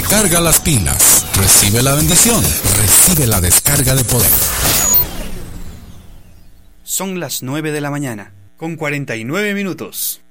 Recarga las pilas. Recibe la bendición. Recibe la descarga de poder. Son las 9 de la mañana, con 49 minutos.